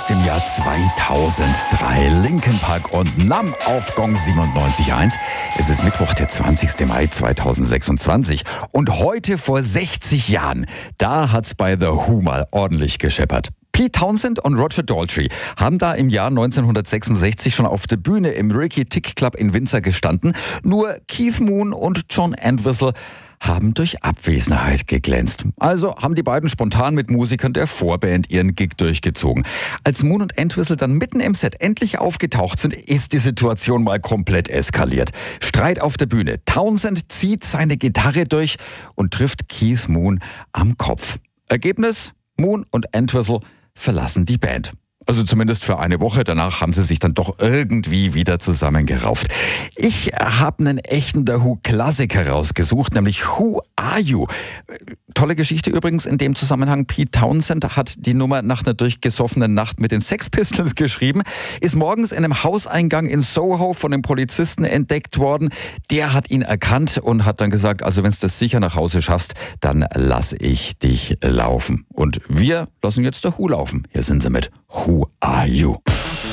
dem Jahr 2003. Linkin Park und Numb auf Gong 97.1. Es ist Mittwoch, der 20. Mai 2026. Und heute vor 60 Jahren, da hat's bei The Who mal ordentlich gescheppert. Pete Townshend und Roger Daltrey haben da im Jahr 1966 schon auf der Bühne im Rickey Tick Club in Windsor gestanden. Nur Keith Moon und John Entwistle haben durch Abwesenheit geglänzt. Also haben die beiden spontan mit Musikern der Vorband ihren Gig durchgezogen. Als Moon und Entwistle dann mitten im Set endlich aufgetaucht sind, ist die Situation mal komplett eskaliert. Streit auf der Bühne. Townshend zieht seine Gitarre durch und trifft Keith Moon am Kopf. Ergebnis? Moon und Entwistle verlassen die Band. Also zumindest für eine Woche. Danach haben sie sich dann doch irgendwie wieder zusammengerauft. Ich habe einen echten The Who-Klassiker rausgesucht, nämlich Who Are You? Tolle Geschichte übrigens in dem Zusammenhang. Pete Townshend hat die Nummer nach einer durchgesoffenen Nacht mit den Sex Pistols geschrieben, ist morgens in einem Hauseingang in Soho von einem Polizisten entdeckt worden. Der hat ihn erkannt und hat dann gesagt, also wenn du das sicher nach Hause schaffst, dann lass ich dich laufen. Und wir lassen jetzt The Who laufen. Hier sind sie mit Who Are You?